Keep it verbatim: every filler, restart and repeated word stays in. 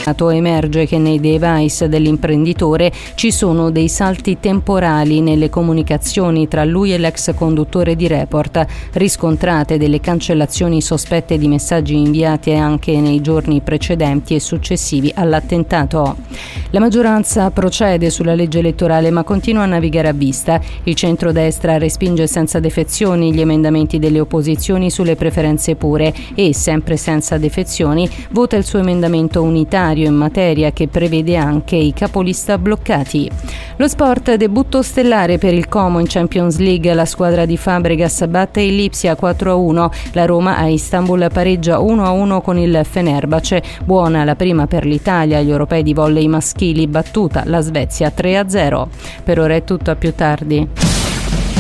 Emerge che nei device dell'imprenditore ci sono dei salti temporali nelle comunicazioni tra lui e l'ex conduttore di Report, riscontrate delle cancellazioni sospette di messaggi inviati anche nei giorni precedenti e successivi all'attentato. La maggioranza procede sulla legge elettorale ma continua a navigare a vista. Il centrodestra respinge senza defezioni gli emendamenti delle opposizioni sulle preferenze pure e, sempre senza defezioni, vota il suo emendamento unitario in materia che prevede anche i capolista bloccati. Lo sport, debutto stellare per il Como in Champions League. La squadra di Fabregas batte il Lipsia quattro a uno. La Roma a Istanbul pareggia uno a uno con il Fenerbahce. Buona la prima per l'Italia, gli europei di volley maschili, battuta la Svezia tre a zero. Per ora è tutto, a più tardi.